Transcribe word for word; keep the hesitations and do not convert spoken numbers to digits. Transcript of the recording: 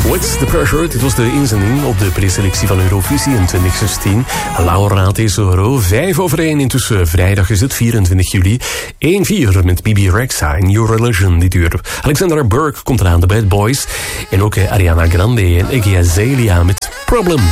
What's the Pressure? Dit was de inzending op de preselectie van Eurovisie in twintig zestien. Laura Tesoro, vijf over één. Intussen vrijdag is het vierentwintig juli. één vier met Bibi Rexha in Your Religion dit uur. Alexandra Burke komt eraan, de Bad Boys. En ook Ariana Grande en Iggy Azalea met Problem.